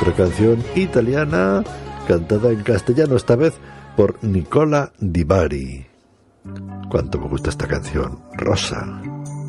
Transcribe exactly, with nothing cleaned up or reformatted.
otra canción italiana cantada en castellano, esta vez por Nicola Di Bari. Cuánto me gusta esta canción, Rosa.